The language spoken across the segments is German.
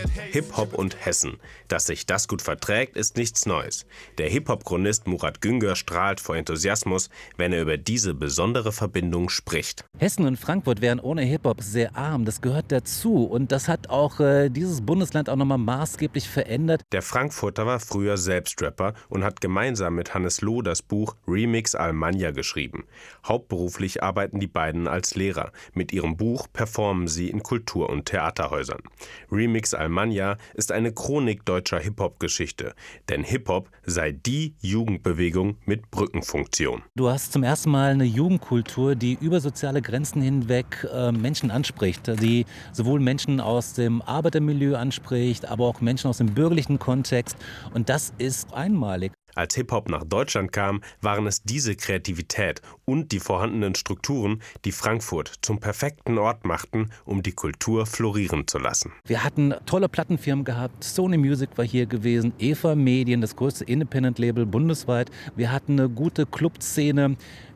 Hip-Hop und Hessen. Dass sich das gut verträgt, ist nichts Neues. Der Hip-Hop-Chronist Murat Güngör strahlt vor Enthusiasmus, wenn er über diese besondere Verbindung spricht. Hessen und Frankfurt wären ohne Hip-Hop sehr arm. Das gehört dazu. Und das hat auch dieses Bundesland auch nochmal maßgeblich verändert. Der Frankfurter war früher selbst Rapper und hat gemeinsam mit Hannes Loh das Buch Remix Almanja geschrieben. Hauptberuflich arbeiten die beiden als Lehrer. Mit ihrem Buch performen sie in Kultur- und Theaterhäusern. Remix Almanja ist eine Chronik deutscher Hip-Hop-Geschichte. Denn Hip-Hop sei die Jugendbewegung mit Brückenfunktion. Du hast zum ersten Mal eine Jugendkultur, die über soziale Grenzen hinweg Menschen anspricht. Die sowohl Menschen aus dem Arbeitermilieu anspricht, aber auch Menschen aus dem bürgerlichen Kontext. Und das ist einmalig. Als Hip-Hop nach Deutschland kam, waren es diese Kreativität und die vorhandenen Strukturen, die Frankfurt zum perfekten Ort machten, um die Kultur florieren zu lassen. Wir hatten tolle Plattenfirmen gehabt, Sony Music war hier gewesen, Eva Medien, das größte Independent-Label bundesweit. Wir hatten eine gute Clubszene,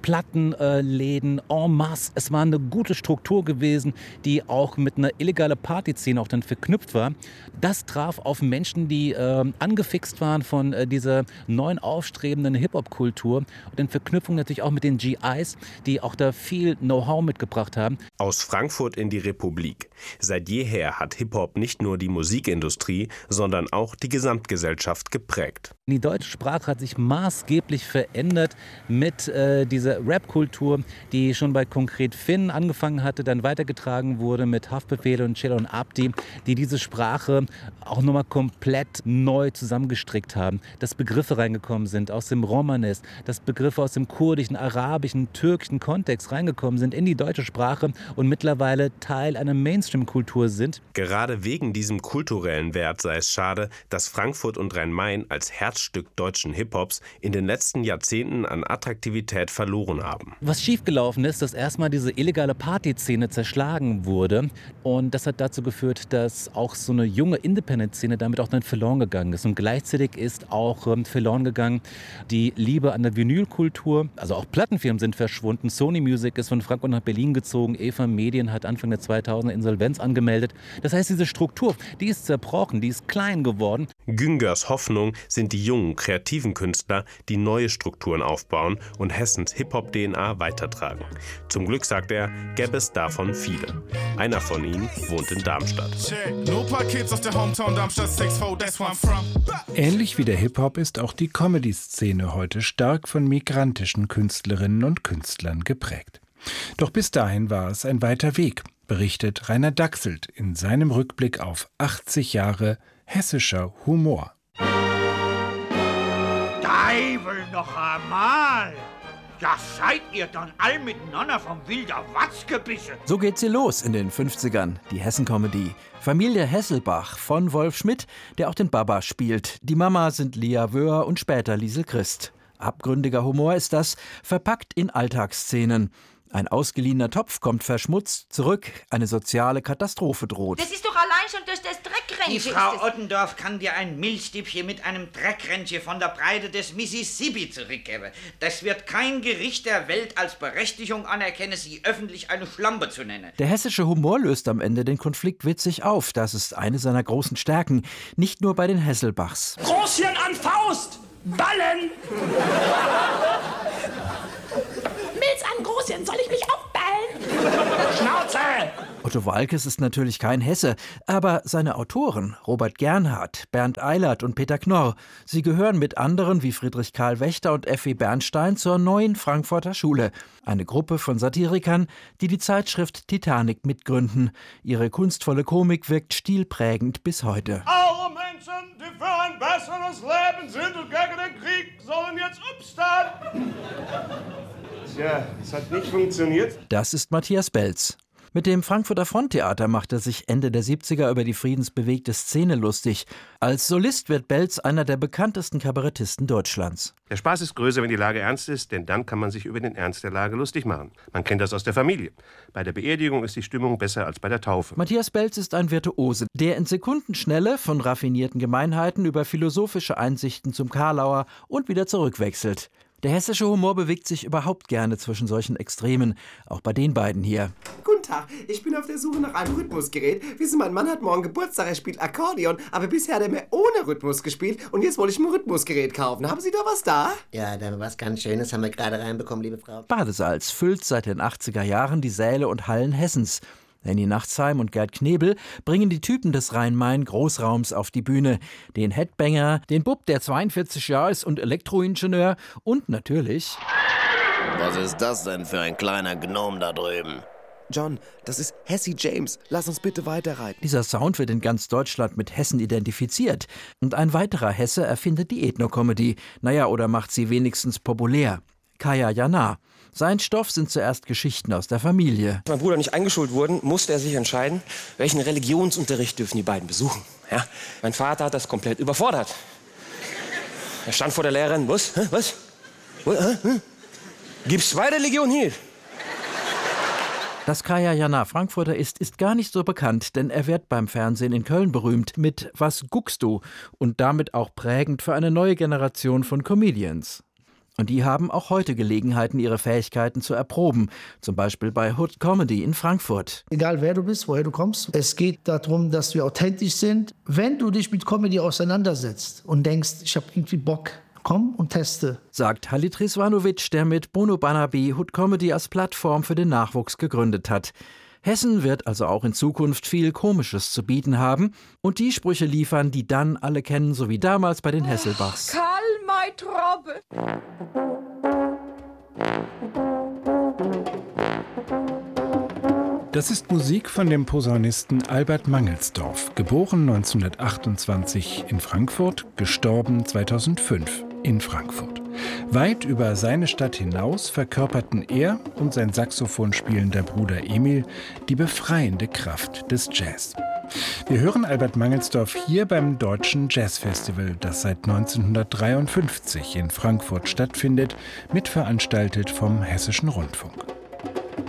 Plattenläden en masse. Es war eine gute Struktur gewesen, die auch mit einer illegalen Partyszene auch dann verknüpft war. Das traf auf Menschen, die angefixt waren von dieser neuen aufstrebenden Hip-Hop-Kultur und in Verknüpfung natürlich auch mit den GIs, die auch da viel Know-how mitgebracht haben. Aus Frankfurt in die Republik. Seit jeher hat Hip-Hop nicht nur die Musikindustrie, sondern auch die Gesamtgesellschaft geprägt. Die deutsche Sprache hat sich maßgeblich verändert mit dieser Rap-Kultur, die schon bei Konkret Finn angefangen hatte, dann weitergetragen wurde mit Haftbefehl und Chill und Abdi, die diese Sprache auch nochmal komplett neu zusammengestrickt haben. Dass Begriffe reingekommen sind aus dem Romanes, dass Begriffe aus dem kurdischen, arabischen, türkischen Kontext reingekommen sind in die deutsche Sprache und mittlerweile Teil einer Mainstream-Kultur sind. Gerade wegen diesem kulturellen Wert sei es schade, dass Frankfurt und Rhein-Main als Herzstück deutschen Hip-Hops in den letzten Jahrzehnten an Attraktivität verloren haben. Was schiefgelaufen ist, dass erstmal diese illegale Partyszene zerschlagen wurde und das hat dazu geführt, dass auch so eine junge Independent-Szene damit auch dann verloren gegangen ist und gleichzeitig ist auch verloren gegangen die Liebe an der Vinylkultur. Also auch Plattenfirmen sind verschwunden. Sony Music ist von Frankfurt nach Berlin gezogen. Eva Medien hat Anfang der 2000er Insolvenz angemeldet. Das heißt, diese Struktur, die ist zerbrochen, die ist klein geworden. Güngörs Hoffnung sind die jungen, kreativen Künstler, die neue Strukturen aufbauen und Hessens Hip-Hop-DNA weitertragen. Zum Glück, sagt er, gäbe es davon viele. Einer von ihnen wohnt in Darmstadt. Ähnlich wie der Hip-Hop ist auch die Comedy-Szene heute stark von migrantischen Künstlerinnen und Künstlern geprägt. Doch bis dahin war es ein weiter Weg, berichtet Rainer Dachselt in seinem Rückblick auf 80 Jahre hessischer Humor. Teufel noch einmal! Ja, seid ihr dann all miteinander vom wilder Watz gebissen? So geht sie los in den 50ern, die Hessen-Comedy. Familie Hesselbach von Wolf Schmidt, der auch den Baba spielt. Die Mama sind Lia Wöhr und später Liesel Christ. Abgründiger Humor ist das, verpackt in Alltagsszenen. Ein ausgeliehener Topf kommt verschmutzt zurück, eine soziale Katastrophe droht. Das ist doch allein schon durch das Dreckrennchen. Die Frau Ottendorf kann dir ein Milchstäbchen mit einem Dreckrennchen von der Breite des Mississippi zurückgeben. Das wird kein Gericht der Welt als Berechtigung anerkennen, sie öffentlich eine Schlampe zu nennen. Der hessische Humor löst am Ende den Konflikt witzig auf. Das ist eine seiner großen Stärken, nicht nur bei den Hesselbachs. Großhirn an Faust! Ballen! Milz an Großhirn, soll ich mich auch ballen? Schnauze! Otto Waalkes ist natürlich kein Hesse, aber seine Autoren, Robert Gernhardt, Bernd Eilert und Peter Knorr, sie gehören mit anderen wie Friedrich Karl Wächter und Effi Bernstein zur neuen Frankfurter Schule. Eine Gruppe von Satirikern, die die Zeitschrift Titanic mitgründen. Ihre kunstvolle Komik wirkt stilprägend bis heute. Alle Menschen, die für ein besseres Leben sind und gegen den Krieg, sollen jetzt aufstehen. Tja, das hat nicht funktioniert. Das ist Matthias Belz. Mit dem Frankfurter Fronttheater macht er sich Ende der 70er über die friedensbewegte Szene lustig. Als Solist wird Belz einer der bekanntesten Kabarettisten Deutschlands. Der Spaß ist größer, wenn die Lage ernst ist, denn dann kann man sich über den Ernst der Lage lustig machen. Man kennt das aus der Familie. Bei der Beerdigung ist die Stimmung besser als bei der Taufe. Matthias Belz ist ein Virtuose, der in Sekundenschnelle von raffinierten Gemeinheiten über philosophische Einsichten zum Karlauer und wieder zurückwechselt. Der hessische Humor bewegt sich überhaupt gerne zwischen solchen Extremen, auch bei den beiden hier. Guten Tag. Ich bin auf der Suche nach einem Rhythmusgerät. Wissen Sie, mein Mann hat morgen Geburtstag, er spielt Akkordeon, aber bisher hat er mir ohne Rhythmus gespielt und jetzt wollte ich ein Rhythmusgerät kaufen. Haben Sie da was da? Ja, da was ganz Schönes haben wir gerade reinbekommen, liebe Frau. Badesalz füllt seit den 80er Jahren die Säle und Hallen Hessens. Henny Nachtsheim und Gerd Knebel bringen die Typen des Rhein-Main-Großraums auf die Bühne. Den Headbanger, den Bub, der 42 Jahre ist und Elektroingenieur und natürlich... Was ist das denn für ein kleiner Gnom da drüben? John, das ist Hesse James. Lass uns bitte weiterreiten. Dieser Sound wird in ganz Deutschland mit Hessen identifiziert. Und ein weiterer Hesse erfindet die Ethno-Comedy. Naja, oder macht sie wenigstens populär. Kaya Jana. Sein Stoff sind zuerst Geschichten aus der Familie. Als mein Bruder nicht eingeschult wurde, musste er sich entscheiden, welchen Religionsunterricht dürfen die beiden besuchen. Ja? Mein Vater hat das komplett überfordert. Er stand vor der Lehrerin, was? Gibt's zwei Religionen hier? Dass Kaya Jana Frankfurter ist gar nicht so bekannt, denn er wird beim Fernsehen in Köln berühmt mit Was guckst du? Und damit auch prägend für eine neue Generation von Comedians. Und die haben auch heute Gelegenheiten, ihre Fähigkeiten zu erproben. Zum Beispiel bei Hood Comedy in Frankfurt. Egal wer du bist, woher du kommst, es geht darum, dass wir authentisch sind. Wenn du dich mit Comedy auseinandersetzt und denkst, ich habe irgendwie Bock, komm und teste. Sagt Halit Rizvanovic, der mit Bono Banabi Hood Comedy als Plattform für den Nachwuchs gegründet hat. Hessen wird also auch in Zukunft viel Komisches zu bieten haben und die Sprüche liefern, die dann alle kennen, so wie damals bei den Hesselbachs. Karl, mein Trobbe. Das ist Musik von dem Posaunisten Albert Mangelsdorf, geboren 1928 in Frankfurt, gestorben 2005 in Frankfurt. Weit über seine Stadt hinaus verkörperten er und sein Saxophon spielender Bruder Emil die befreiende Kraft des Jazz. Wir hören Albert Mangelsdorf hier beim Deutschen Jazzfestival, das seit 1953 in Frankfurt stattfindet, mitveranstaltet vom Hessischen Rundfunk.